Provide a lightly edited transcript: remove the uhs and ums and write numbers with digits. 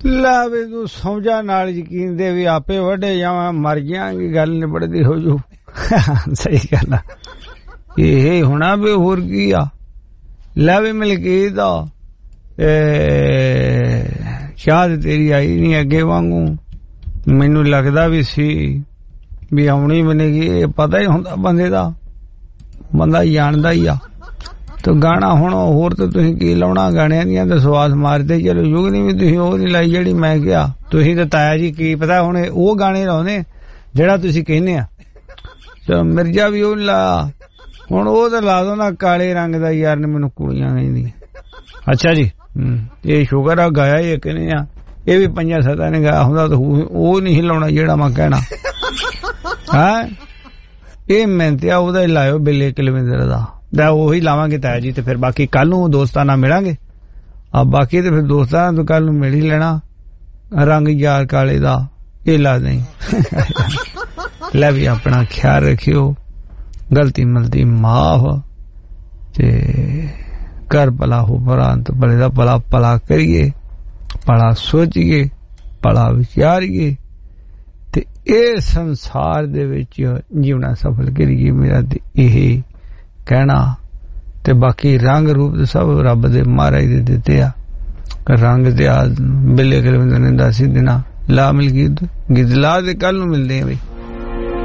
ਲਾ ਵੀ ਤੂੰ ਸਮਝਾ ਨਾਲ ਯਕੀਨ ਦੇ ਵੀ ਆਪੇ ਵੱਡੇ ਜਾਵਾਂ ਮਰ ਜਾਵਾਂਗੀ ਗੱਲ ਨਿਬੜਦੀ ਹੋ ਜੂ। ਸਹੀ ਗੱਲ ਆ ਇਹ ਹੋਣਾ ਵੀ ਹੋਰ ਕੀ ਆ। ਲੈ ਵੀ ਮਲਕੀਤ ਸ਼ਾਇਦ ਤੇਰੀ ਆਈ ਨਹੀਂ ਅੱਗੇ ਵਾਂਗੂ ਮੈਨੂੰ ਲੱਗਦਾ ਵੀ ਸੀ ਵੀ ਆਉਣੀ ਬਣੇਗੀ। ਇਹ ਪਤਾ ਹੀ ਹੁੰਦਾ ਬੰਦੇ ਦਾ ਬੰਦਾ ਜਾਣਦਾ ਹੀ ਆ। ਤੇ ਗਾਣਾ ਹੁਣ ਹੋਰ ਤਾਂ ਤੁਸੀਂ ਕੀ ਲਾਉਣਾ ਗਾਣਿਆਂ ਦੀਆਂ ਤਾਂ ਸਵਾਸ ਮਾਰਦੇ ਚਲੋ ਯੁਗ ਨਹੀਂ ਵੀ ਤੁਸੀਂ ਉਹ ਨਹੀਂ ਲਾਈ ਜਿਹੜੀ ਮੈਂ ਕਿਹਾ। ਤੁਸੀਂ ਤਾਂ ਤਾਇਆ ਜੀ ਕੀ ਪਤਾ ਹੁਣ ਉਹ ਗਾਣੇ ਲਾਉਂਦੇ ਜਿਹੜਾ ਤੁਸੀਂ ਕਹਿੰਦੇ ਆ। ਤੇ ਮਿਰਜ਼ਾ ਵੀ ਉਹ ਲਾ ਹੁਣ ਉਹ ਤਾਂ ਲਾ ਦੋ ਨਾ ਕਾਲੇ ਰੰਗ ਦਾ ਯਾਰ ਨੇ ਮੈਨੂੰ ਕੁੜੀਆਂ ਕਹਿੰਦੀ। ਅੱਛਾ ਜੀ ਇਹ ਸ਼ੁਕਰ ਆ ਗਾਇਆ ਇਹ ਕਹਿੰਦੇ ਆ ਇਹ ਵੀ 5-7 ਨੇ ਗਾਇਆ ਹੁੰਦਾ ਤਾਂ ਉਹ ਨਹੀਂ ਲਾਉਣਾ ਜਿਹੜਾ ਮੈਂ ਕਹਿਣਾ। ਹਾਂ ਇਹ ਮਿਹਨਤਿਆ ਉਹਦਾ ਹੀ ਲਾਇਓ ਬਿੱਲੇ ਕੁਲਵਿੰਦਰ ਦਾ ਉਹੀ ਲਾਵਾਂਗੇ ਤਾਇਆ ਜੀ। ਤੇ ਫਿਰ ਬਾਕੀ ਕੱਲ ਨੂੰ ਦੋਸਤਾਂ ਨਾਲ ਮਿਲਾਂਗੇ ਆ ਬਾਕੀ ਤੇ ਫਿਰ ਦੋਸਤਾਂ ਤੋਂ ਕੱਲ ਨੂੰ ਮਿਲ ਹੀ ਲੈਣਾ ਰੰਗ ਯਾਰ ਕਾਲੇ ਦਾ ਇਹ ਲਾ ਦੇਂ। ਲੈ ਵੀ ਆਪਣਾ ਖਿਆਲ ਰੱਖਿਓ ਗਲਤੀ ਮਲਤੀ ਮਾਫ ਤੇ ਕਰ ਭਲਾ ਹੋ ਪਰਾਂਤ ਭਲੇ ਦਾ ਭਲਾ ਭਲਾ ਕਰੀਏ ਭਲਾ ਸੋਚੀਏ ਭਲਾ ਵਿਚਾਰੀਏ ਤੇ ਇਹ ਸੰਸਾਰ ਦੇ ਵਿੱਚ ਜੀਵਨਾ ਸਫਲ ਕਰੀਏ। ਮੇਰਾ ਇਹ ਕਹਿਣਾ ਤੇ ਬਾਕੀ ਰੰਗ ਰੂਪ ਸਭ ਰੱਬ ਦੇ ਮਹਾਰਾਜ ਦੇ ਦਿੱਤੇ ਆ। ਰੰਗ ਤੇ ਆ ਬਿੱਲੇ ਕੁਲਵਿੰਦਰ ਨੇ ਦੱਸ ਹੀ ਦੇਣਾ। ਲਾ ਮਿਲਗੀਤ ਗਿਦਲਾ ਦੇ ਕੱਲ ਨੂੰ ਮਿਲਦੇ ਆ ਬਈ।